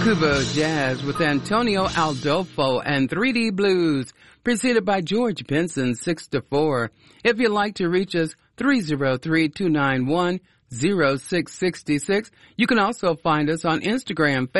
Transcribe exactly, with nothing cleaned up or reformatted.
Cuba Jazz with Antonio Aldolfo and three D Blues, preceded by George Benson, six to four. If you'd like to reach us, three oh three, two nine one, oh six six six. You can also find us on Instagram,